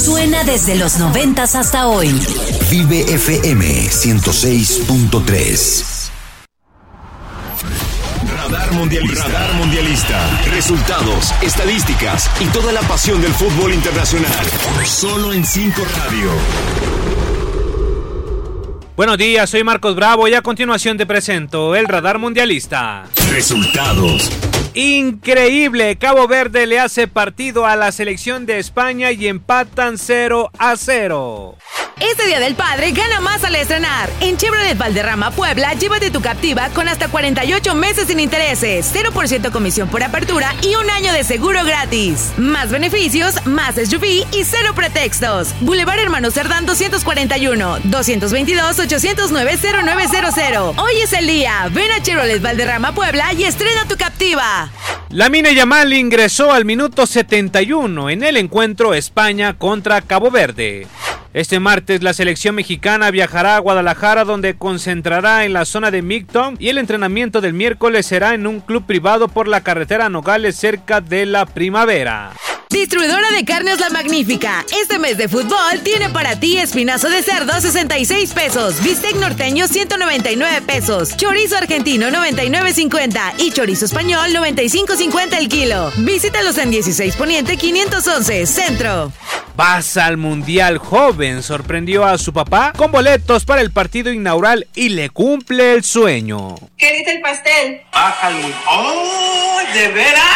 Suena desde los 90s hasta hoy. Vive FM 106.3. Radar Mundialista. Resultados, estadísticas y toda la pasión del fútbol internacional. Solo en 5 Radio. Buenos días, soy Marcos Bravo y a continuación te presento el Radar Mundialista. Resultados. Increíble, Cabo Verde le hace partido a la selección de España y empatan 0-0. Este Día del Padre gana más al estrenar. En Chevrolet Valderrama, Puebla, llévate tu Captiva con hasta 48 meses sin intereses, 0% comisión por apertura y un año de seguro gratis. Más beneficios, más SUV y cero pretextos. Boulevard Hermano Cerdán 241, 222-809-0900. Hoy es el día. Ven a Chevrolet Valderrama, Puebla y estrena tu Captiva. Lamine Yamal ingresó al minuto 71 en el encuentro España contra Cabo Verde. Este martes la selección mexicana viajará a Guadalajara, donde concentrará en la zona de Midtown, y el entrenamiento del miércoles será en un club privado por la carretera Nogales cerca de la Primavera. Distribuidora de carnes La Magnífica. Este mes de fútbol tiene para ti espinazo de cerdo 66 pesos, bistec norteño 199 pesos, chorizo argentino 99.50 y chorizo español 95.50 el kilo. Visítalos en 16 Poniente 511 Centro. Vas al Mundial. Joven sorprendió a su papá con boletos para el partido inaugural y le cumple el sueño. ¿Qué dice el pastel? Baja el Mundial. ¡Oh, de veras!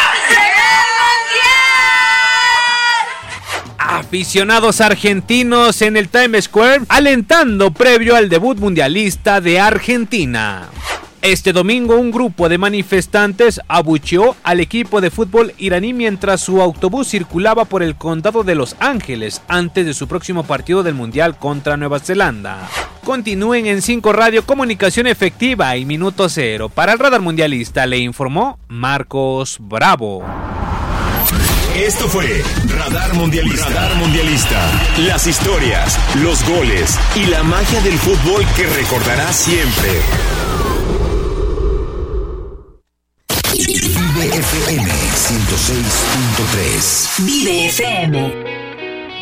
Aficionados argentinos en el Times Square alentando previo al debut mundialista de Argentina. Este domingo un grupo de manifestantes abucheó al equipo de fútbol iraní mientras su autobús circulaba por el condado de Los Ángeles antes de su próximo partido del Mundial contra Nueva Zelanda. Continúen en 5 Radio, comunicación efectiva y minuto cero. Para el Radar Mundialista le informó Marcos Bravo. Esto fue Radar Mundialista. Las historias, los goles y la magia del fútbol que recordarás siempre. Vive FM 106.3. Vive FM.